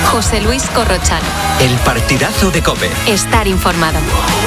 José Luis Corrochano. El partidazo de COPE. Estar informado.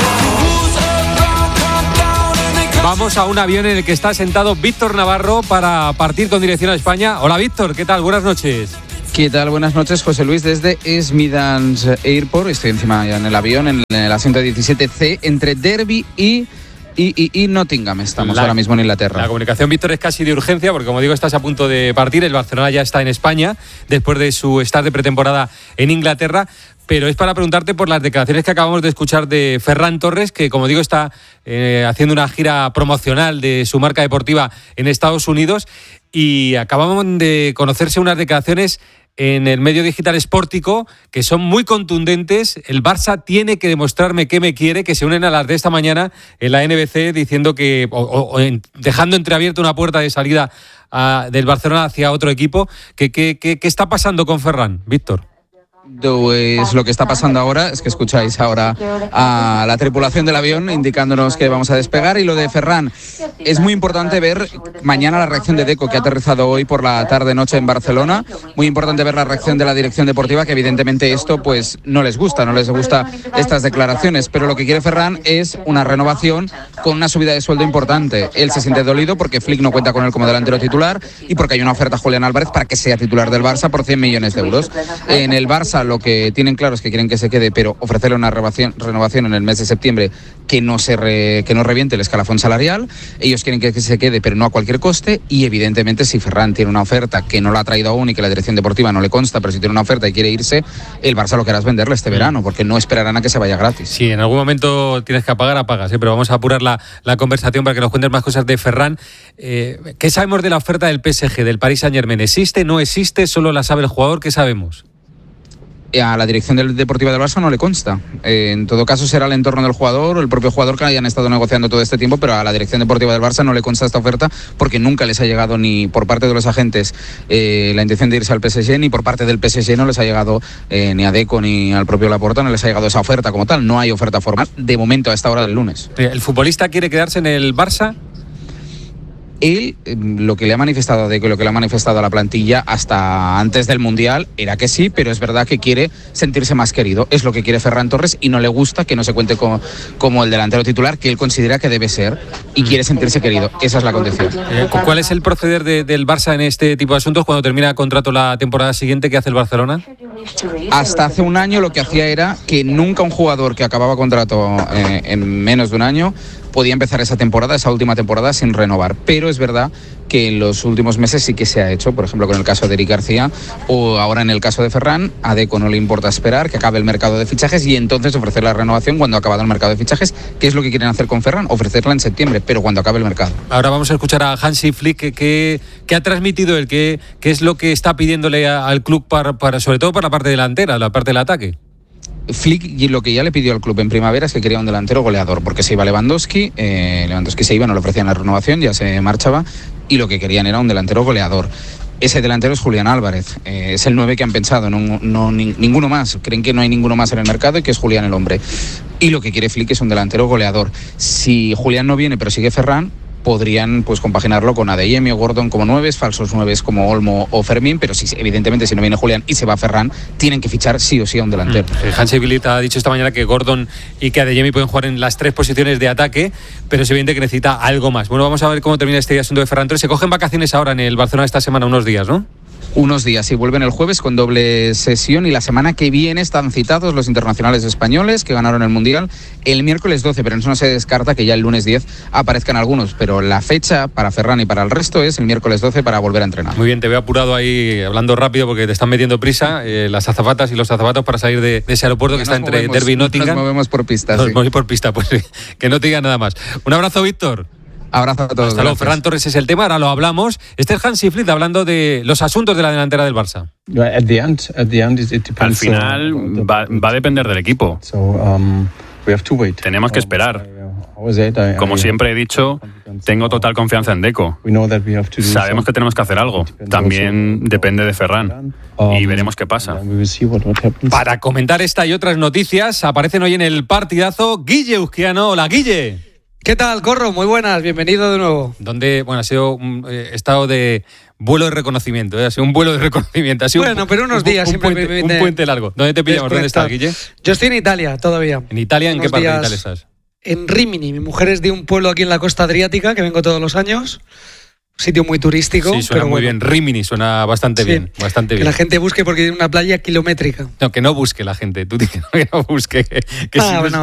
Vamos a un avión en el que está sentado Víctor Navarro para partir con dirección a España. Hola Víctor, ¿qué tal? Buenas noches. ¿Qué tal? Buenas noches, José Luis, desde Smithans Airport. Estoy encima ya en el avión, en el asiento 17C, entre Derby y Nottingham. Estamos ahora mismo en Inglaterra. La comunicación, Víctor, es casi de urgencia porque, como digo, estás a punto de partir. El Barcelona ya está en España después de su estar de pretemporada en Inglaterra. Pero es para preguntarte por las declaraciones que acabamos de escuchar de Ferran Torres, que, como digo, está haciendo una gira promocional de su marca deportiva en Estados Unidos. Y acabamos de conocerse unas declaraciones en el medio digital Sportico que son muy contundentes. El Barça tiene que demostrarme que me quiere, que se unen a las de esta mañana en la NBC diciendo que, dejando entreabierta una puerta de salida del Barcelona hacia otro equipo. ¿Qué está pasando con Ferran, Víctor? Pues lo que está pasando ahora es que escucháis ahora a la tripulación del avión indicándonos que vamos a despegar. Y lo de Ferran, es muy importante ver mañana la reacción de Deco, que ha aterrizado hoy por la tarde-noche en Barcelona. Muy importante ver la reacción de la dirección deportiva, que evidentemente esto pues no les gusta estas declaraciones. Pero lo que quiere Ferran es una renovación con una subida de sueldo importante. Él se siente dolido porque Flick no cuenta con él como delantero titular y porque hay una oferta a Julián Álvarez para que sea titular del Barça por 100 millones de euros. En el Barça lo que tienen claro es que quieren que se quede, pero ofrecerle una renovación en el mes de septiembre que no reviente el escalafón salarial. Ellos quieren que se quede, pero no a cualquier coste. Y evidentemente, si Ferran tiene una oferta que no la ha traído aún y que la dirección deportiva no le consta, pero si tiene una oferta y quiere irse, el Barça lo que hará es venderle este verano, porque no esperarán a que se vaya gratis. Sí, en algún momento tienes que apagas, pero vamos a apurar la conversación para que nos cuentes más cosas de Ferran. ¿Qué sabemos de la oferta del PSG, del Paris Saint-Germain? ¿Existe, no existe? ¿Solo la sabe el jugador? ¿Qué sabemos? A la dirección deportiva del Barça no le consta. En todo caso será el entorno del jugador o el propio jugador que hayan estado negociando todo este tiempo, pero a la dirección deportiva del Barça no le consta esta oferta porque nunca les ha llegado ni por parte de los agentes la intención de irse al PSG, ni por parte del PSG no les ha llegado ni a Deco ni al propio Laporta, no les ha llegado esa oferta como tal. No hay oferta formal de momento a esta hora del lunes. ¿El futbolista quiere quedarse en el Barça? Él, lo que le ha manifestado a Deco y lo que le ha manifestado a la plantilla hasta antes del Mundial era que sí, pero es verdad que quiere sentirse más querido. Es lo que quiere Ferran Torres y no le gusta que no se cuente como el delantero titular que él considera que debe ser y quiere sentirse querido. Esa es la condición. ¿Cuál es el proceder del Barça en este tipo de asuntos cuando termina contrato la temporada siguiente? ¿Qué hace el Barcelona? Hasta hace un año lo que hacía era que nunca un jugador que acababa contrato en menos de un año podía empezar esa última temporada sin renovar, pero es verdad que en los últimos meses sí que se ha hecho, por ejemplo con el caso de Eric García o ahora en el caso de Ferran. A Deco no le importa esperar que acabe el mercado de fichajes y entonces ofrecer la renovación cuando ha acabado el mercado de fichajes, que es lo que quieren hacer con Ferran, ofrecerla en septiembre, pero cuando acabe el mercado. Ahora vamos a escuchar a Hansi Flick, que ha transmitido él, qué es lo que está pidiéndole al club para sobre todo para la parte delantera, la parte del ataque. Flick lo que ya le pidió al club en primavera es que quería un delantero goleador, porque se iba Lewandowski se iba, no le ofrecían la renovación, ya se marchaba, y lo que querían era un delantero goleador. Ese delantero es Julián Álvarez, es el 9 que han pensado, ninguno más, creen que no hay ninguno más en el mercado y que es Julián el hombre. Y lo que quiere Flick es un delantero goleador. Si Julián no viene pero sigue Ferran, podrían pues compaginarlo con Adeyemi o Gordon como 9, falsos 9 como Olmo o Fermín, pero evidentemente si no viene Julián y se va Ferran, tienen que fichar sí o sí a un delantero. Hansi Flick ha dicho esta mañana que Gordon y que Adeyemi pueden jugar en las 3 posiciones de ataque, pero es evidente que necesita algo más. Bueno, vamos a ver cómo termina este asunto de Ferran Torres. Se cogen vacaciones ahora en el Barcelona esta semana, unos días, ¿no? Unos días y vuelven el jueves con doble sesión, y la semana que viene están citados los internacionales españoles que ganaron el Mundial el miércoles 12, pero eso no se descarta que ya el lunes 10 aparezcan algunos, pero la fecha para Ferran y para el resto es el miércoles 12 para volver a entrenar. Muy bien, te veo apurado ahí hablando rápido porque te están metiendo prisa las azafatas y los azafatos para salir de ese aeropuerto que está entre Derby y Nottingham. Nos movemos por pista. Nos movemos por pista, pues que no te diga nada más. Un abrazo, Víctor. Abrazo a todos. Hasta luego. Ferran Torres es el tema, ahora lo hablamos. Este es Hansi Flick hablando de los asuntos de la delantera del Barça. Al final va a depender del equipo. Tenemos que esperar. Como siempre he dicho, tengo total confianza en Deco. Sabemos que tenemos que hacer algo. También depende de Ferran. Y veremos qué pasa. Para comentar esta y otras noticias, aparecen hoy en el partidazo Guille Uzquiano. Hola, Guille. ¿Qué tal, Corro? Muy buenas, bienvenido de nuevo. Donde, bueno, ha sido un estado de vuelo de reconocimiento, ha sido un vuelo de reconocimiento. Ha sido bueno, pero unos días siempre un puente largo. ¿Dónde te pillamos? ¿Dónde estás, Guille? Yo estoy en Italia todavía. ¿En Italia? ¿En qué parte de Italia estás? En Rimini. Mi mujer es de un pueblo aquí en la costa adriática, que vengo todos los años. Sitio muy turístico. Sí, suena muy bien. Rimini suena bastante bien. Bastante bien. Que la gente busque porque tiene una playa kilométrica. No, que no busque la gente. Tú dices que no busque. Que bueno.